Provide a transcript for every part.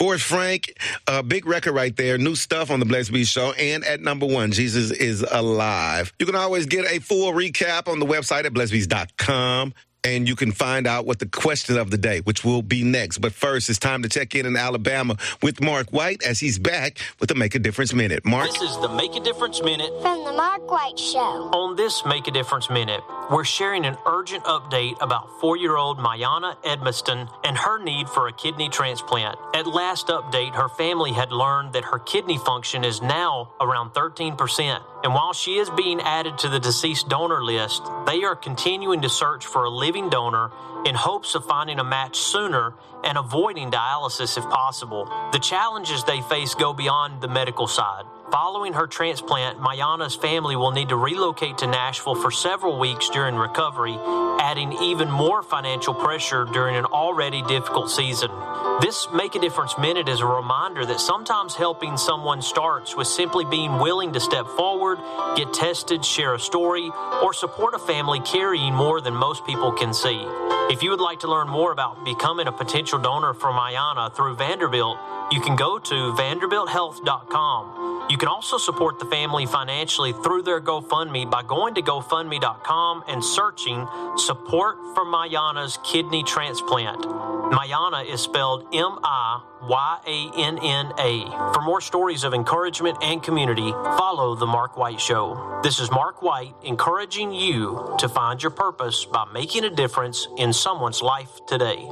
Forrest Frank, big record right there. New stuff on the Blessed Beast Show. And at number 1, Jesus is Alive. You can always get a full recap on the website at blessedbeast.com. And you can find out what the question of the day, which will be next. But first, it's time to check in Alabama with Mark White as he's back with the Make a Difference Minute. Mark? This is the Make a Difference Minute from the Mark White Show. On this Make a Difference Minute, we're sharing an urgent update about 4-year-old Mayana Edmiston and her need for a kidney transplant. At last update, her family had learned that her kidney function is now around 13%. And while she is being added to the deceased donor list, they are continuing to search for a living donor in hopes of finding a match sooner and avoiding dialysis if possible. The challenges they face go beyond the medical side. Following her transplant, Mayana's family will need to relocate to Nashville for several weeks during recovery, adding even more financial pressure during an already difficult season. This Make a Difference Minute is a reminder that sometimes helping someone starts with simply being willing to step forward, get tested, share a story, or support a family carrying more than most people can see. If you would like to learn more about becoming a potential donor for Mayana through Vanderbilt, you can go to vanderbilthealth.com. You can also support the family financially through their GoFundMe by going to GoFundMe.com and searching Support for Mayana's Kidney Transplant. Mayana is spelled M-I-Y-A-N-N-A. For more stories of encouragement and community, follow The Mark White Show. This is Mark White encouraging you to find your purpose by making a difference in someone's life today.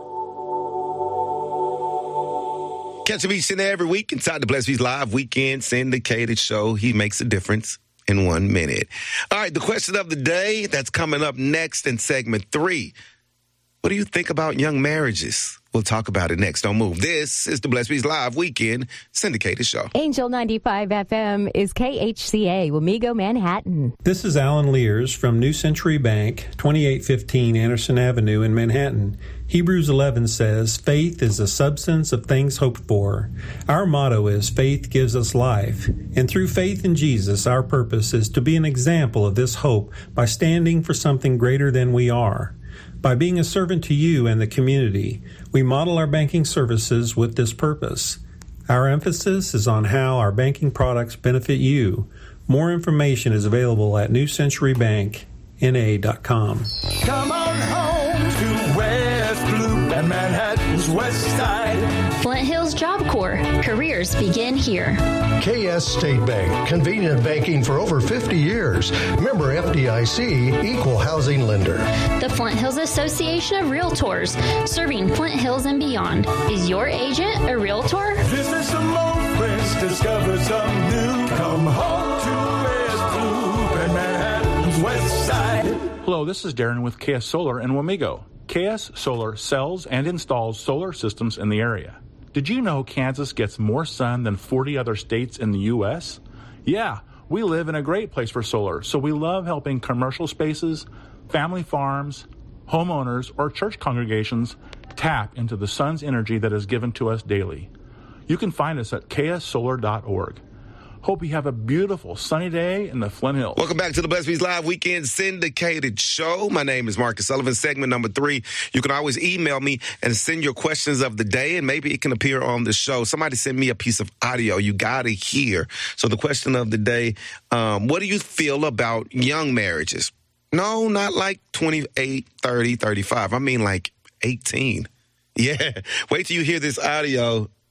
Catch him each and every week inside the Blessed Beast Live Weekend syndicated show. He makes a difference in 1 minute. All right, the question of the day that's coming up next in segment 3. What do you think about young marriages? We'll talk about it next. Don't move. This is the Blessed Beast Live Weekend syndicated show. Angel 95 FM is KHCA, Wamego, Manhattan. This is Alan Lears from New Century Bank, 2815 Anderson Avenue in Manhattan. Hebrews 11 says, faith is the substance of things hoped for. Our motto is, faith gives us life. And through faith in Jesus, our purpose is to be an example of this hope by standing for something greater than we are. By being a servant to you and the community, we model our banking services with this purpose. Our emphasis is on how our banking products benefit you. More information is available at newcenturybankna.com. Come on home to West Loop and Manhattan's West Side. Flint Hills Job Corps. Careers begin here. KS State Bank. Convenient banking for over 50 years. Member FDIC, equal housing lender. The Flint Hills Association of Realtors. Serving Flint Hills and beyond. Is your agent a realtor? Visit some old friends. Discover some new. Come home to West Loop and Manhattan's West Side. Hello, this is Darren with KS Solar in Wamego. KS Solar sells and installs solar systems in the area. Did you know Kansas gets more sun than 40 other states in the U.S.? Yeah, we live in a great place for solar, so we love helping commercial spaces, family farms, homeowners, or church congregations tap into the sun's energy that is given to us daily. You can find us at kssolar.org. Hope you have a beautiful sunny day in the Flint Hills. Welcome back to the Blessed Beast Live Weekend syndicated show. My name is Marcus Sullivan, segment number 3. You can always email me and send your questions of the day, and maybe it can appear on the show. Somebody send me a piece of audio. You got to hear. So the question of the day, what do you feel about young marriages? No, not like 28, 30, 35. I mean like 18. Yeah. Wait till you hear this audio.